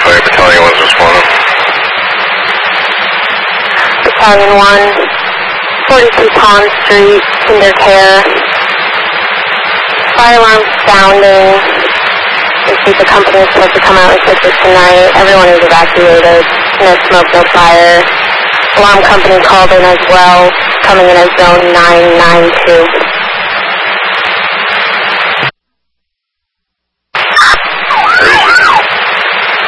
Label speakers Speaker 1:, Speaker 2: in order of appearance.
Speaker 1: Fire Battalion 1's responding.
Speaker 2: Battalion 1, 42 Pond Street, Kinder Care. Fire alarm sounding. We see the company is supposed to come out and fix it tonight. Everyone is evacuated. No smoke, no fire. Alarm company called in as well, coming in as zone 992.